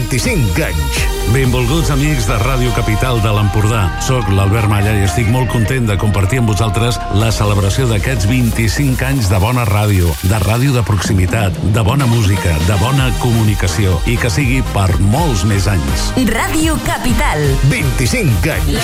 25 anys. Benvolguts amics de Ràdio Capital de l'Empordà. Soc l'Albert Malla i estic molt content de compartir amb vosaltres la celebració d'aquests 25 anys de bona ràdio, de ràdio de proximitat, de bona música, de bona comunicació i que sigui per molts més anys. Ràdio Capital. 25 anys.